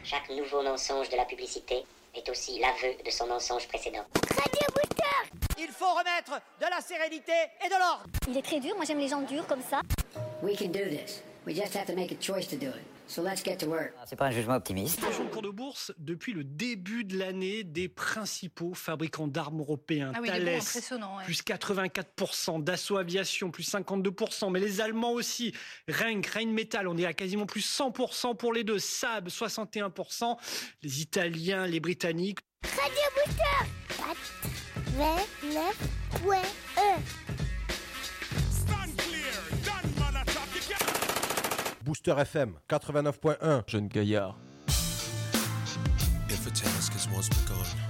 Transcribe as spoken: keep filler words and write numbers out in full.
Chaque nouveau mensonge de la publicité est aussi l'aveu de son mensonge précédent. Radio Booster! Il faut remettre de la sérénité et de l'ordre. Il est très dur, moi j'aime les gens durs comme ça. We can do this. We just have to make a choice to do it. So let's get to work. C'est pas un jugement optimiste. Sur le cours de bourse, depuis le début de l'année, des principaux fabricants d'armes européens, ah oui, Thales, bon, impressionnant, ouais. plus quatre-vingt-quatre pour cent, Dassault Aviation, plus cinquante-deux pour cent, mais les Allemands aussi, Renk, Rheinmetall, on est à quasiment plus cent pour cent pour les deux, Saab, soixante et un pour cent, les Italiens, les Britanniques. Radio Booster! vingt-neuf point un. Booster F M quatre-vingt-neuf point un. Jeune gaillard. If a task is once begun.